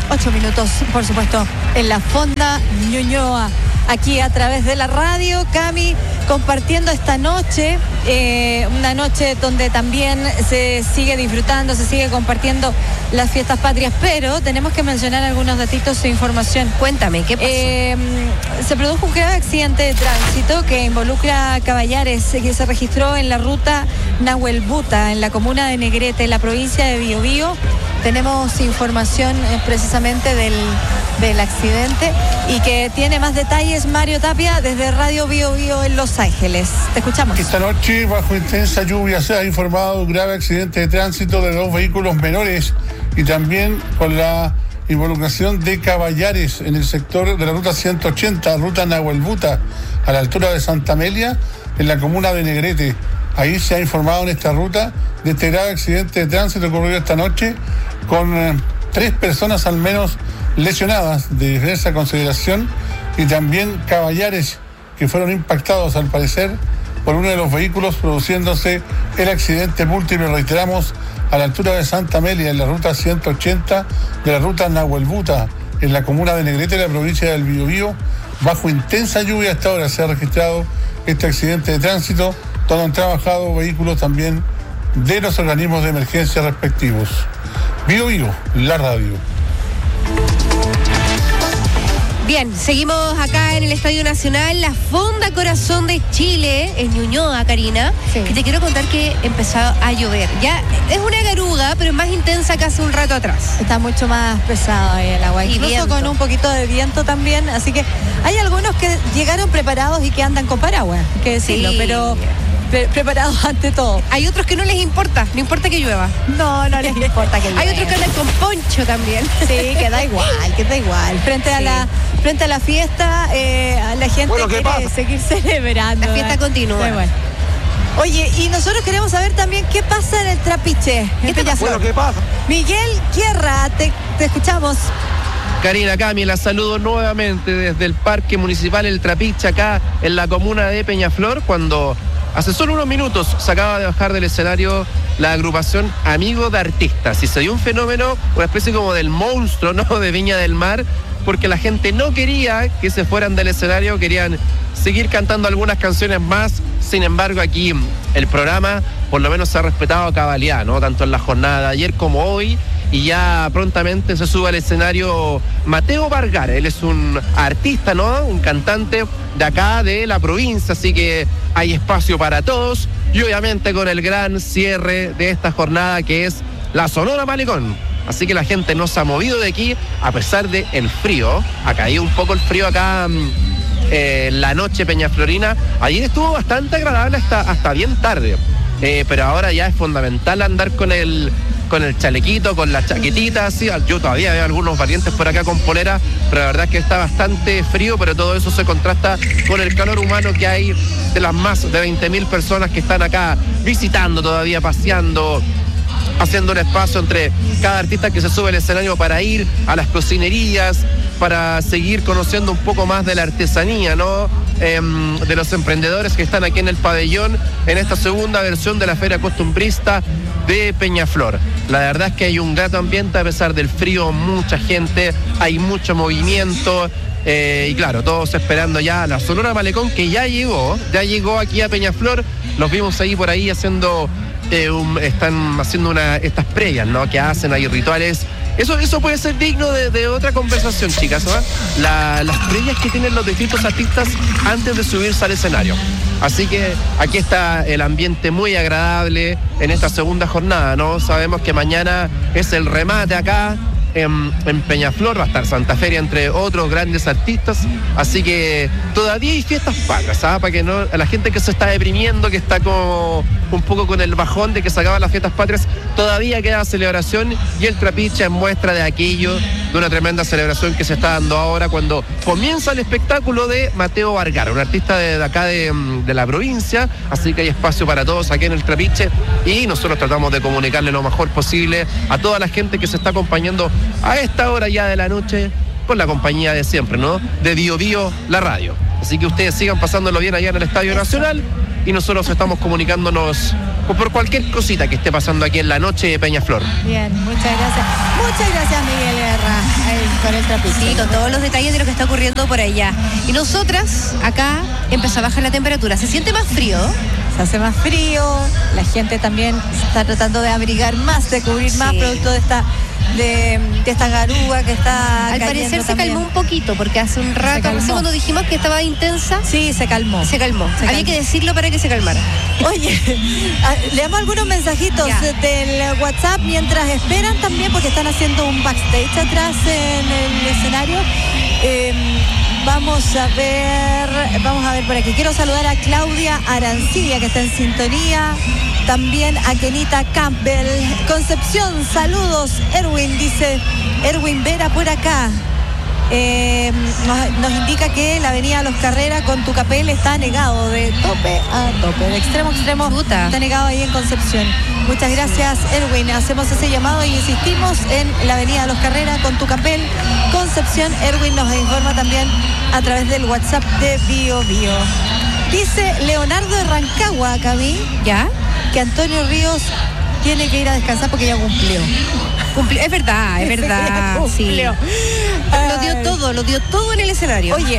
8 minutos, por supuesto, en la Fonda Ñuñoa, aquí a través de la radio. Cami, compartiendo esta noche, una noche donde también se sigue disfrutando, se sigue compartiendo las fiestas patrias, pero tenemos que mencionar algunos datitos e información. Cuéntame, ¿qué pasó? Se produjo un grave accidente de tránsito que involucra a Caballares, que se registró en la ruta Nahuelbuta, en la comuna de Negrete, en la provincia de Biobío. Tenemos información precisamente del accidente y que tiene más detalles Mario Tapia desde Radio Biobío en Los Ángeles. Te escuchamos. Esta noche, bajo intensa lluvia, se ha informado un grave accidente de tránsito de 2 vehículos menores y también con la involucración de Caballares en el sector de la ruta 180, ruta Nahuelbuta, a la altura de Santa Amelia, en la comuna de Negrete. Ahí se ha informado en esta ruta de este grave accidente de tránsito ocurrido esta noche con 3 personas al menos lesionadas de diversa consideración y también Caballares que fueron impactados al parecer por uno de los vehículos, produciéndose el accidente múltiple, reiteramos, a la altura de Santa Amelia, en la ruta 180 de la ruta Nahuelbuta, en la comuna de Negrete, en la provincia del Biobío. Bajo intensa lluvia hasta ahora se ha registrado este accidente de tránsito, donde han trabajado vehículos también de los organismos de emergencia respectivos. Biobío, la radio. Bien, seguimos acá en el Estadio Nacional, la Fonda Corazón de Chile, en Ñuñoa, Karina. Sí. Y te quiero contar que empezó a llover. Ya es una garuga, pero es más intensa que hace un rato atrás. Está mucho más pesado ahí el agua, Y incluso viento. con un poquito de viento también, así que hay algunos que llegaron preparados y que andan con paraguas, hay que decirlo, Sí. pero preparados ante todo. Hay otros que no les importa, no importa que llueva. No les importa que Hay otros que andan con poncho también. Sí, que da igual. Frente a la fiesta, la gente quiere seguir celebrando. La fiesta continúa. Muy bueno. Oye, y nosotros queremos saber también qué pasa en el Trapiche, en Peñaflor. ¿Qué pasa? Miguel Guerra, te escuchamos. Karina, Cami, la saludo nuevamente desde el Parque Municipal El Trapiche, acá en la comuna de Peñaflor, cuando hace solo unos minutos se acaba de bajar del escenario la agrupación Amigo de Artistas. Y se dio un fenómeno, una especie como del monstruo, ¿no?, de Viña del Mar, porque la gente no quería que se fueran del escenario, querían seguir cantando algunas canciones más. Sin embargo, aquí el programa por lo menos se ha respetado a cabalidad, ¿no?, tanto en la jornada de ayer como hoy. Y ya prontamente se sube al escenario Mateo Vergara. Él es un artista, ¿no?, un cantante de acá, de la provincia, así que hay espacio para todos. Y obviamente con el gran cierre de esta jornada, que es la Sonora Malecón. Así que la gente no se ha movido de aquí a pesar del frío. Ha caído un poco el frío acá la noche peñaflorina. Ayer estuvo bastante agradable hasta bien tarde. Pero ahora ya es fundamental andar con el chalequito, con la chaquetita, así. Yo todavía veo algunos valientes por acá con polera, pero la verdad es que está bastante frío, pero todo eso se contrasta con el calor humano que hay de las más de 20.000 personas que están acá visitando todavía, paseando, haciendo un espacio entre cada artista que se sube al escenario para ir a las cocinerías, para seguir conociendo un poco más de la artesanía, ¿no?, de los emprendedores que están aquí en el pabellón en esta segunda versión de la Feria Costumbrista de Peñaflor. La verdad es que hay un grato ambiente a pesar del frío, mucha gente, hay mucho movimiento. Y claro, todos esperando ya la Sonora Malecón, que ya llegó aquí a Peñaflor. Los vimos ahí por ahí haciendo están haciendo estas previas, ¿no?, que hacen ahí rituales. Eso puede ser digno de otra conversación, chicas, ¿no? Las previas que tienen los distintos artistas antes de subirse al escenario. Así que aquí está el ambiente muy agradable en esta segunda jornada, ¿no? Sabemos que mañana es el remate acá en Peñaflor, va a estar Santa Feria entre otros grandes artistas, así que todavía hay fiestas pagas, ¿sabes? Para que no, a la gente que se está deprimiendo, que está como un poco con el bajón de que se acaban las fiestas patrias, todavía queda celebración, y el Trapiche es muestra de aquello, de una tremenda celebración que se está dando ahora cuando comienza el espectáculo de Mateo Vergara, un artista de acá de la provincia, así que hay espacio para todos aquí en el Trapiche, y nosotros tratamos de comunicarle lo mejor posible a toda la gente que se está acompañando a esta hora ya de la noche, con la compañía de siempre, ¿no?, de Biobío, la radio. Así que ustedes sigan pasándolo bien allá en el Estadio Nacional. y nosotros estamos comunicándonos por cualquier cosita que esté pasando aquí en la noche de Peñaflor. Bien, muchas gracias. Muchas gracias, Miguel Guerra, con el trapito. Sí, con todos los detalles de lo que está ocurriendo por allá. Y nosotras, acá, empezó a bajar la temperatura. ¿Se siente más frío? Se hace más frío, la gente también está tratando de abrigar más, de cubrir más, producto de esta garúa que está al parecer se también. calmó un poquito, porque hace un rato, no sé, cuando dijimos que estaba intensa. Sí, se calmó. Había que decirlo para que se calmara. Oye, leamos algunos mensajitos del WhatsApp mientras esperan también, porque están haciendo un backstage atrás en el escenario. Vamos a ver por aquí. Quiero saludar a Claudia Arancilla, que está en sintonía. También a Kenita Campbell. Concepción, saludos. Erwin, dice Erwin Vera por acá. Nos indica que la avenida Los Carreras con Tucapel está negado de tope a tope, de extremo a extremo. Puta. Está negado ahí en Concepción. Muchas gracias, Erwin. Hacemos ese llamado y insistimos en la avenida Los Carreras con Tucapel, Concepción. Erwin nos informa también a través del WhatsApp de Bio Bio. Dice Leonardo de Rancagua, Cami, ¿ya? Que Antonio Ríos tiene que ir a descansar porque ya cumplió. Es verdad, sí. Lo dio todo en el escenario. Oye,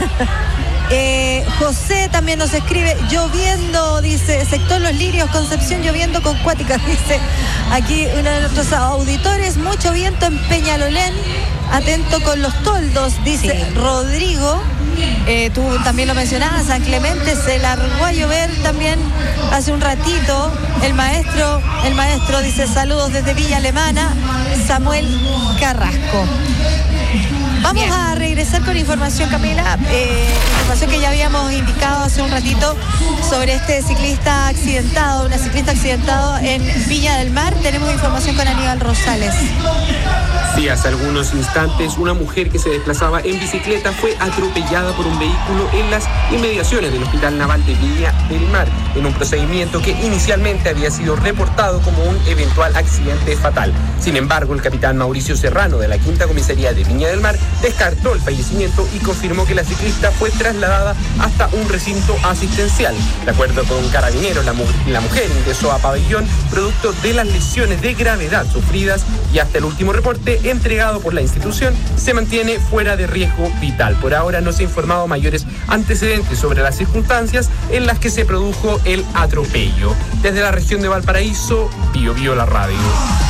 José también nos escribe, lloviendo, dice, sector Los Lirios, Concepción, lloviendo con cuáticas, dice aquí uno de nuestros auditores, mucho viento en Peñalolén, atento con los toldos, dice Rodrigo. Tú también lo mencionabas, San Clemente se largó a llover también hace un ratito. El maestro dice saludos desde Villa Alemana, Samuel Carrasco. Vamos a regresar con información, Camila, información que ya habíamos indicado hace un ratito sobre este ciclista accidentado, una ciclista accidentado en Viña del Mar. Tenemos información con Aníbal Rosales. Sí, hace algunos instantes una mujer que se desplazaba en bicicleta fue atropellada por un vehículo en las inmediaciones del Hospital Naval de Viña del Mar, en un procedimiento que inicialmente había sido reportado como un eventual accidente fatal. Sin embargo, el capitán Mauricio Serrano de la Quinta Comisaría de Viña del Mar descartó el fallecimiento y confirmó que la ciclista fue trasladada hasta un recinto asistencial. De acuerdo con Carabineros, la mujer ingresó a pabellón producto de las lesiones de gravedad sufridas y hasta el último reporte entregado por la institución se mantiene fuera de riesgo vital. Por ahora no se ha informado mayores antecedentes sobre las circunstancias en las que se produjo el atropello. Desde la región de Valparaíso, Bio Bio la radio.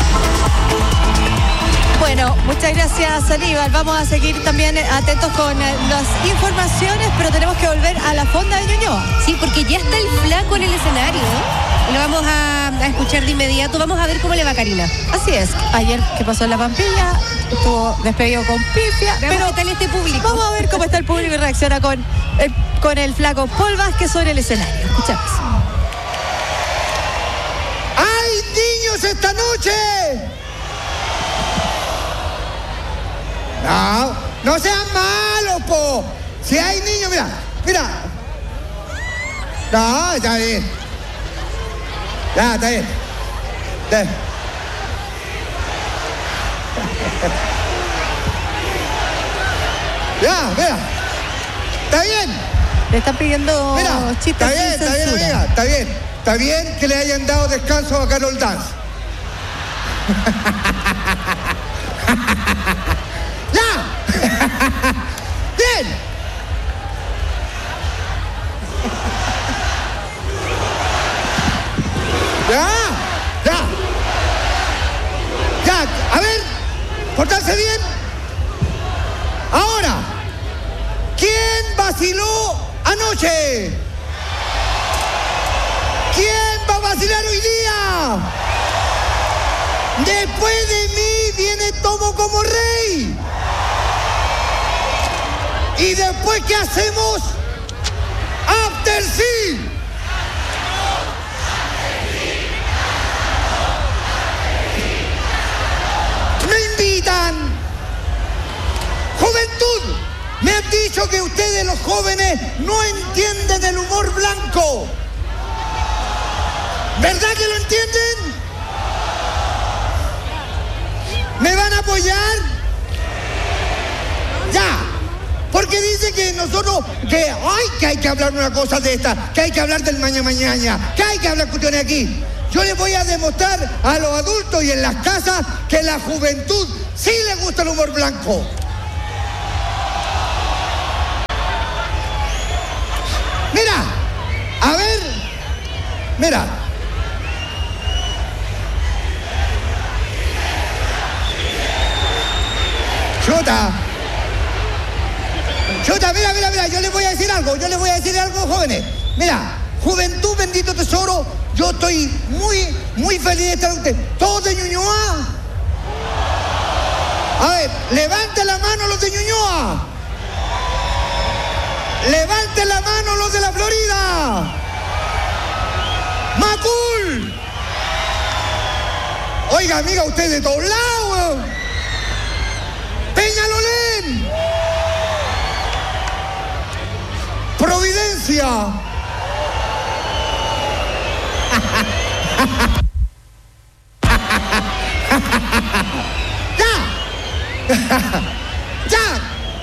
Bueno, muchas gracias, Aníbal. Vamos a seguir también atentos con las informaciones, pero tenemos que volver a la fonda de Ñuñoa. Sí, porque ya está el flaco en el escenario. Y lo vamos a escuchar de inmediato. Vamos a ver cómo le va a Karina. Así es. Ayer que pasó en la Pampilla, estuvo despedido con pifia. Pero ¿qué tal este público? Vamos a ver cómo está el público y reacciona con el flaco Paul Vázquez sobre el escenario. Escuchamos. ¡Hay niños esta noche! No sean malos, po. Si hay niños, mira. No, está bien. Ya, está bien. Ya, mira. Está bien. Le están pidiendo chistes sin está bien, censura. amiga, está bien. Está bien que le hayan dado descanso a Carol Dance. ¡Bien! Ya, a ver, portarse bien. Ahora, ¿quién vaciló anoche? ¿Quién va a vacilar hoy día? Después de mí viene Tomo como rey. ¿Y después qué hacemos? ¡After sí! Me invitan. Juventud, me han dicho que ustedes los jóvenes no entienden el humor blanco. ¿Verdad que lo entienden? ¿Me van a apoyar? Ya. Porque dice que nosotros que hay que hablar una cosa de esta, que hay que hablar del mañana, que hay que hablar cuestiones aquí. Yo les voy a demostrar a los adultos y en las casas que la juventud sí le gusta el humor blanco. Mira, a ver, mira. Chuta, mira, yo les voy a decir algo, jóvenes. Mira, juventud, bendito tesoro, yo estoy muy feliz de estar con ustedes. ¿Todos de Ñuñoa? A ver, levante la mano los de Ñuñoa. Levante la mano los de la Florida. Macul. Oiga, amiga, usted de todos lados. Peñalolén. Providencia. Ya.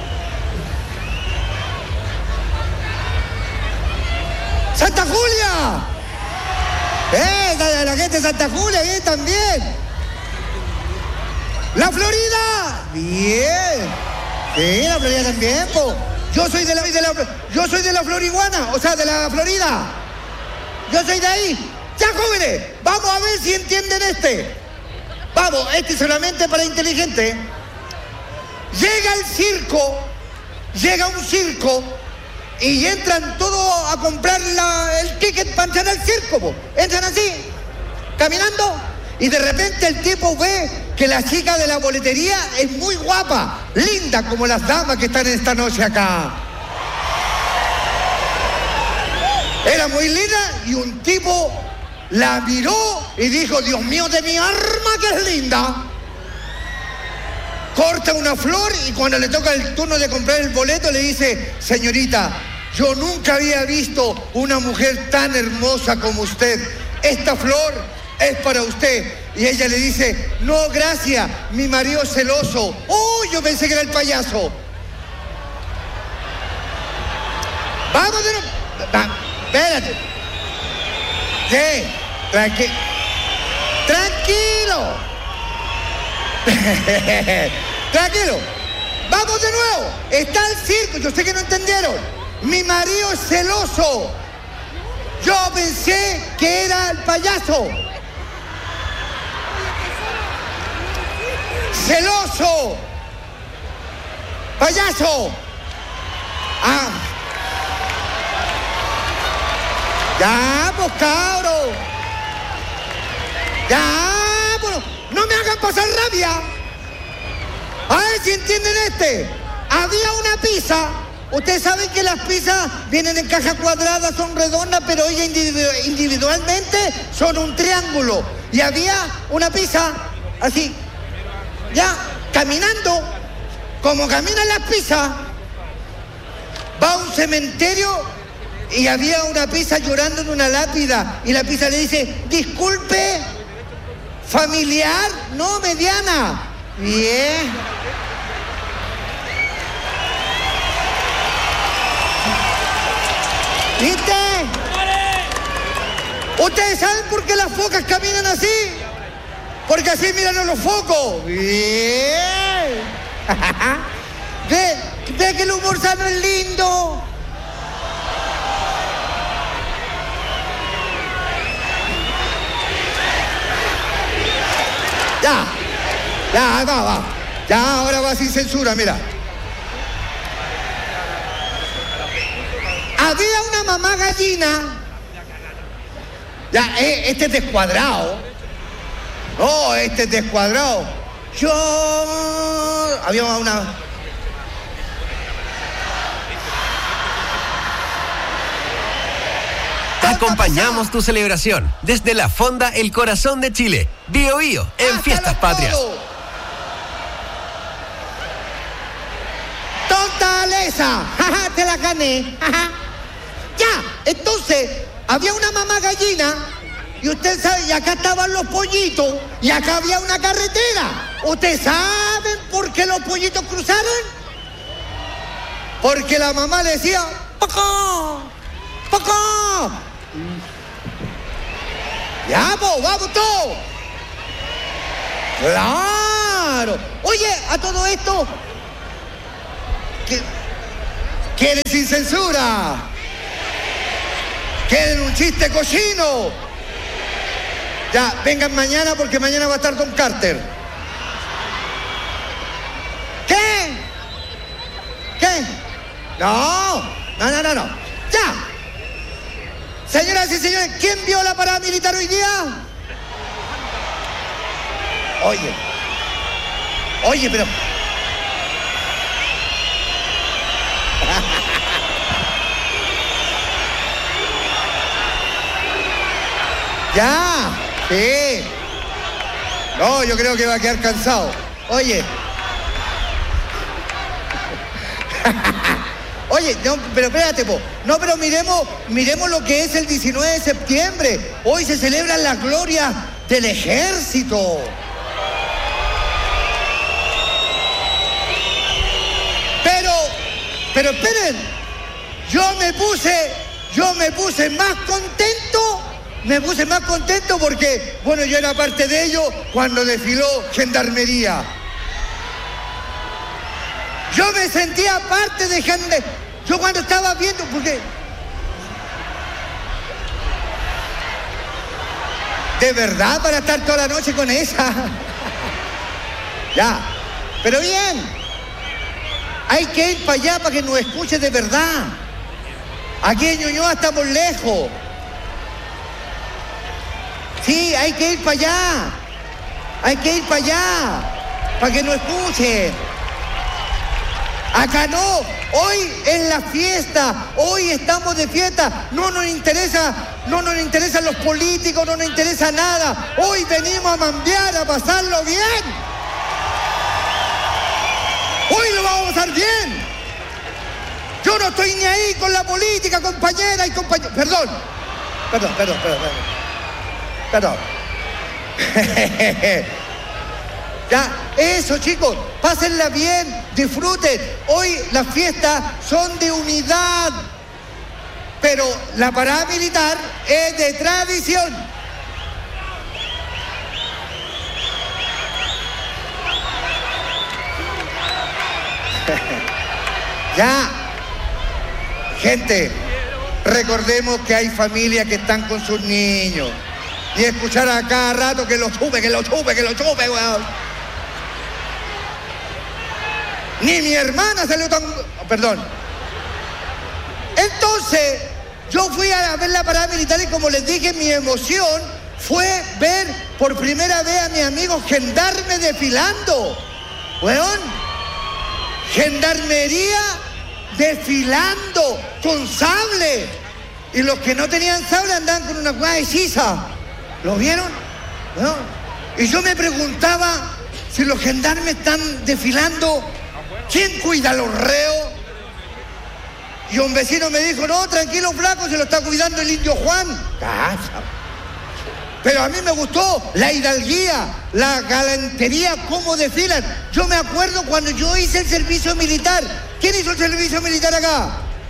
Santa Julia. La gente de Santa Julia, bien también. La Florida. Bien. Sí, la Florida también, po. Yo soy de la Floriguana, o sea, de la Florida. Yo soy de ahí. Ya, jóvenes, vamos a ver si entienden este. Vamos, este solamente para inteligentes. Llega un circo y entran todos a comprar el ticket para entrar al circo, po. Entran así, caminando, y de repente el tipo ve que la chica de la boletería es muy guapa, linda como las damas que están esta noche acá. Era muy linda y un tipo la miró y dijo, Dios mío de mi arma que es linda. Corta una flor y cuando le toca el turno de comprar el boleto le dice, señorita, yo nunca había visto una mujer tan hermosa como usted. Esta flor es para usted. Y ella le dice, no, gracias, mi marido es celoso. Yo pensé que era el payaso. Vamos de nuevo. Espérate. Sí, tranquilo. Tranquilo. Vamos de nuevo. Está el circo. Yo sé que no entendieron. Mi marido es celoso. Yo pensé que era el payaso. Celoso. Payaso. Ya, pues, cabros. Ya, pues, no me hagan pasar rabia. A ver si entienden este. Había una pizza. Ustedes saben que las pizzas vienen en caja cuadrada, son redondas, pero ellas individualmente son un triángulo. Y había una pizza así, ya, caminando, como caminan las pizzas, va a un cementerio y había una pizza llorando en una lápida. Y la pizza le dice, disculpe, familiar, no, mediana. Bien. ¿Viste? ¿Ustedes saben por qué las focas caminan así? Porque así miran a los focos. Bien. ¿Ve que el humor sano es lindo? Ya, va. Ya, ahora va sin censura, mira. Había una mamá gallina. Ya, este es descuadrado. No, este es descuadrado. Había una... Acompañamos tu celebración desde la Fonda El Corazón de Chile. Bío Bío en Fiestas Patrias. ¡Tonta lesa! ¡Jaja, te la gané! ¡Jaja! Ya, entonces, había una mamá gallina y usted sabe, y acá estaban los pollitos y acá había una carretera. ¿Ustedes saben por qué los pollitos cruzaron? Porque la mamá le decía, ¡Papá! ¡Papá! Ya, pues, vamos todos. ¡Claro! Oye, a todo esto, ¿quieren sin censura? ¿Quieren un chiste cochino? Ya, vengan mañana porque mañana va a estar Don Carter. ¿Qué? No. Ya. Señoras y señores, ¿quién vio la parada militar hoy día? Oye, pero... Ya, sí. No, yo creo que va a quedar cansado. Oye, no, pero espérate, po. No, pero miremos lo que es el 19 de septiembre. Hoy se celebran las glorias del ejército. Pero esperen, yo me puse más contento porque, bueno, yo era parte de ello cuando desfiló Gendarmería. Yo me sentía parte de Gendarmería. Yo cuando estaba viendo, porque... ¿De verdad para estar toda la noche con esa? Ya, pero bien. Hay que ir para allá para que nos escuche de verdad. Aquí en Ñuñoa estamos lejos. Sí, hay que ir para allá. Para que nos escuche. Acá no. Hoy es la fiesta. Hoy estamos de fiesta. No nos interesan los políticos, no nos interesa nada. Hoy venimos a mambear, a pasarlo bien. Hoy lo vamos a pasar bien. Yo no estoy ni ahí con la política, compañera y compañeros. Perdón. Ya, eso, chicos, pásenla bien, disfruten. Hoy las fiestas son de unidad, pero la parada militar es de tradición. Ya, gente, recordemos que hay familias que están con sus niños y escuchar a cada rato que lo chupe, weón. Ni mi hermana salió tan... Perdón. Entonces, yo fui a ver la parada militar y como les dije, mi emoción fue ver por primera vez a mis amigos gendarmes desfilando. Weón. Gendarmería desfilando con sable. Y los que no tenían sable andaban con una cueva de sisa. ¿Lo vieron? ¿No? Y yo me preguntaba, si los gendarmes están desfilando, ¿quién cuida a los reos? Y un vecino me dijo, no, tranquilo, flaco, se lo está cuidando el indio Juan. Casa. Pero a mí me gustó la hidalguía, la galantería, cómo desfilan. Yo me acuerdo cuando yo hice el servicio militar. ¿Quién hizo el servicio militar acá?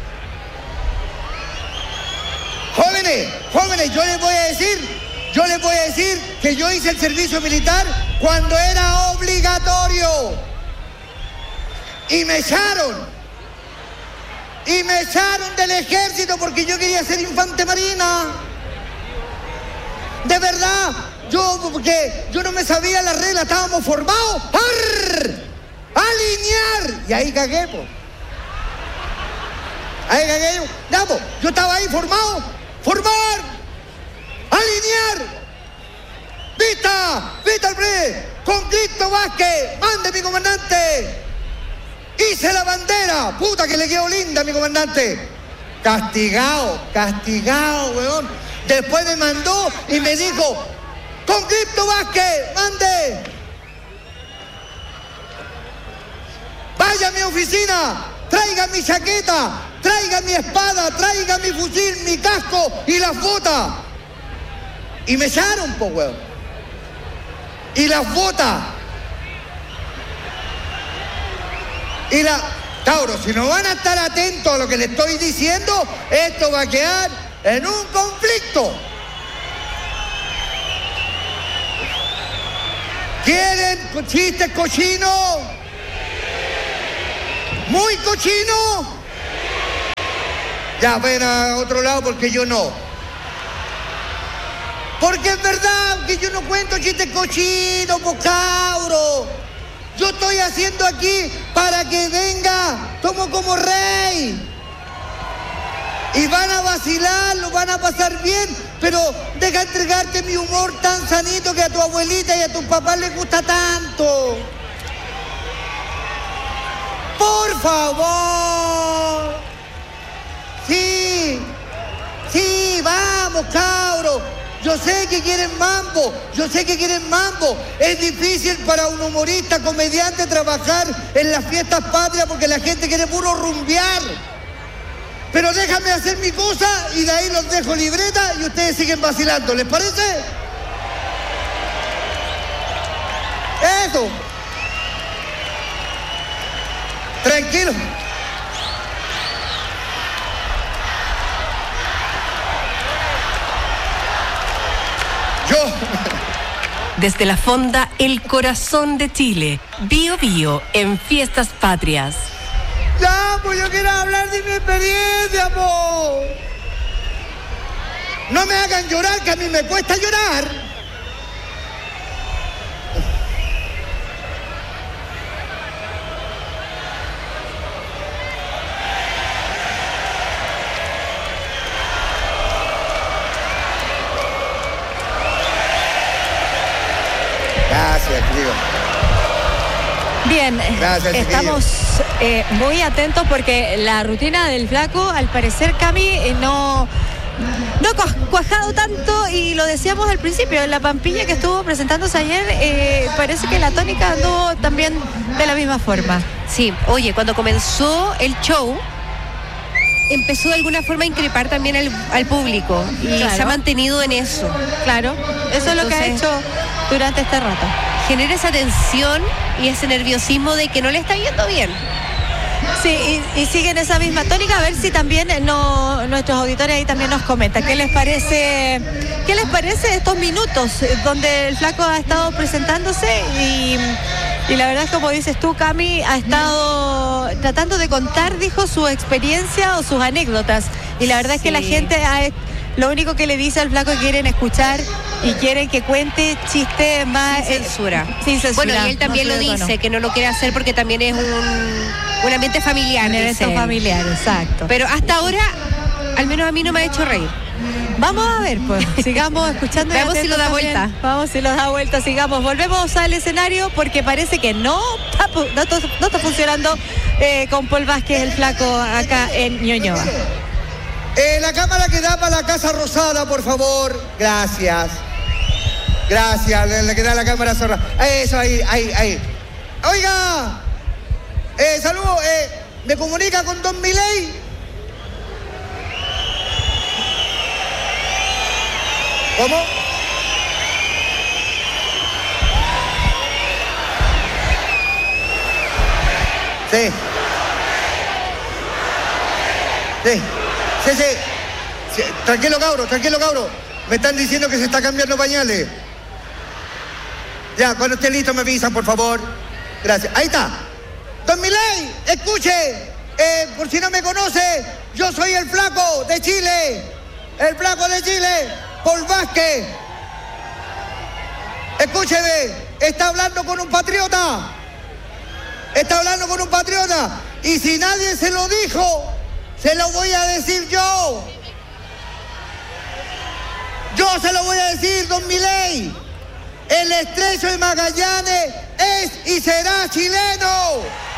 Jóvenes, yo les voy a decir que yo hice el servicio militar cuando era obligatorio. Y me echaron del ejército porque yo quería ser infante marina. De verdad, porque yo no me sabía las reglas, estábamos formados. ¡Arr! ¡Alinear! Y ahí cagué, po. Ya, po. Yo estaba ahí formado. ¡Formar! ¡Alinear! ¡Vista al pre! ¡Con Cristo Vázquez! ¡Mande, mi comandante! ¡Hice la bandera! ¡Puta que le quedó linda, mi comandante! Castigado, weón. Después me mandó y me dijo, con Cristo Vázquez, mande. Vaya a mi oficina, traiga mi chaqueta, traiga mi espada, traiga mi fusil, mi casco y las botas. Y me echaron, po, weón. Y las botas. Tauro, si no van a estar atentos a lo que les estoy diciendo, esto va a quedar en un conflicto. ¿Quieren chistes cochinos? ¿Muy cochinos? Ya ven a otro lado porque yo no. Porque es verdad que yo no cuento chistes cochinos, cabro. Yo estoy haciendo aquí para que venga Tomo como rey. Y van a vacilar, lo van a pasar bien, pero deja entregarte mi humor tan sanito que a tu abuelita y a tu papá les gusta tanto. Por favor. Sí, vamos, cabros. Yo sé que quieren mambo, Es difícil para un humorista, comediante, trabajar en las fiestas patrias porque la gente quiere puro rumbear. Pero déjame hacer mi cosa y de ahí los dejo libreta y ustedes siguen vacilando. ¿Les parece? Eso. Tranquilo. Desde la Fonda El Corazón de Chile, Bio Bio en Fiestas Patrias. Ya, pues yo quiero hablar de mi experiencia, po. No me hagan llorar, que a mí me cuesta llorar. Gracias, querido. Bien, Gracias, estamos muy atentos porque la rutina del flaco, al parecer, Cami, no ha cuajado tanto, y lo decíamos al principio, en la Pampilla que estuvo presentándose ayer, parece que la tónica anduvo también de la misma forma. Sí, oye, cuando comenzó el show, empezó de alguna forma a increpar también al público, y Claro. se ha mantenido en eso. Claro, eso es lo que ha Entonces, hecho durante este rato. Genera esa tensión y ese nerviosismo de que no le está yendo bien. Sí, y siguen esa misma tónica. A ver si también nuestros auditores ahí también nos comentan qué les parece estos minutos donde el flaco ha estado presentándose, y la verdad es, como dices tú, Cami, ha estado tratando de contar, dijo, su experiencia o sus anécdotas, y la verdad es que la gente lo único que le dice al flaco es que quieren escuchar y quieren que cuente chistes más Sin censura. sin censura. Bueno, y él también No lo sé de dice, tono. que no lo quiere hacer porque también es un ambiente familiar. Un dice evento él. familiar, exacto. Pero hasta ahora, al menos a mí no me ha hecho reír. Vamos a ver, pues, sigamos escuchando. y Veamos si lo da atentos también. vuelta. Vamos si lo da vuelta, sigamos. Volvemos al escenario porque parece que no está funcionando con Paul Vázquez, el flaco, acá en Ñuñoa. La cámara que da para la Casa Rosada, por favor. Gracias. Gracias, le queda la cámara zorra. Eso, ahí. Oiga, saludos, ¿me comunica con Don Milei? ¿Cómo? Sí. Sí. Tranquilo, cabro. Me están diciendo que se está cambiando pañales. Ya, cuando esté listo me avisan, por favor. Gracias. Ahí está. Don Milei, escuche. Por si no me conoce, yo soy el flaco de Chile. El flaco de Chile, Paul Vázquez. Escúcheme, está hablando con un patriota. Y si nadie se lo dijo, se lo voy a decir yo. Yo se lo voy a decir, don Milei. El estrecho de Magallanes es y será chileno.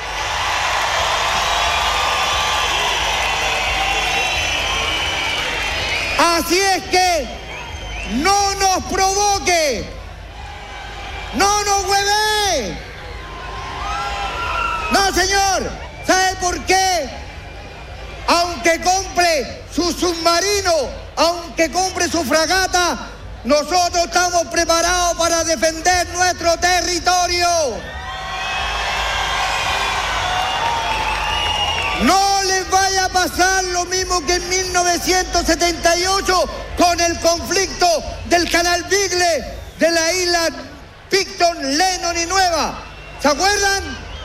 Así es que no nos provoque, no nos hueve. No, señor, ¿sabe por qué? Aunque compre su submarino, aunque compre su fragata, nosotros estamos preparados para defender nuestro territorio. No les vaya a pasar lo mismo que en 1978 con el conflicto del canal Beagle de la isla Picton, Lennon y Nueva. ¿Se acuerdan?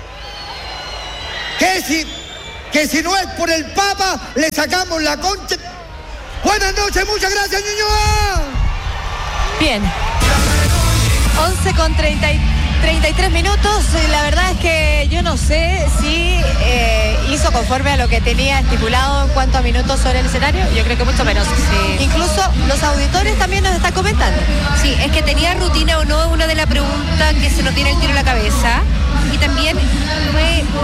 Que si no es por el Papa, le sacamos la concha. Buenas noches, muchas gracias, Ñuñoa. Bien. 11 con 33 minutos. La verdad es que yo no sé si hizo conforme a lo que tenía estipulado en cuanto a minutos sobre el escenario. Yo creo que mucho menos. Sí. Incluso los auditores también nos están comentando. Sí, es que tenía rutina o no, una de las preguntas que se nos tiene el tiro en la cabeza. Y también fue